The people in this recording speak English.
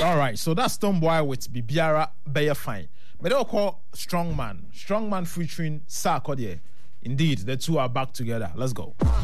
All right, so that's Stonebwoy with Bibiara Beyer Fine. But they'll call Strongman featuring Sarkodie. Indeed, the two are back together. Let's go.